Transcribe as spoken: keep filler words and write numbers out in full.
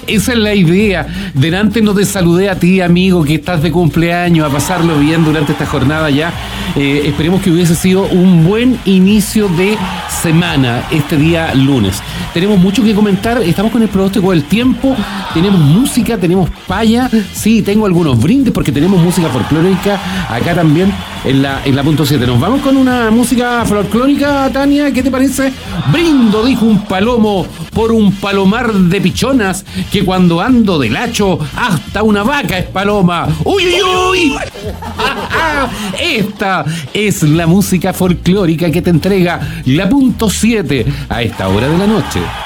Esa es la idea. Delante no te saludé a ti, amigo, que estás de cumpleaños, a pasarlo bien durante esta jornada ya. Eh, esperemos que hubiese sido un buen inicio de semana este día lunes. Tenemos mucho que comentar, estamos con el pronóstico del tiempo, tenemos música, tenemos paya, sí, tengo algunos brindes porque tenemos música folclórica acá también en la, en la punto siete. Nos vamos con una música folclórica, Tania, ¿qué te parece? Brindo, dijo un palomo, por un palomar de pichonas, que cuando ando del hacho, hasta una vaca es paloma. ¡Uy, uy, uy! Esta es la música folclórica que te entrega la punto siete a esta hora de la noche.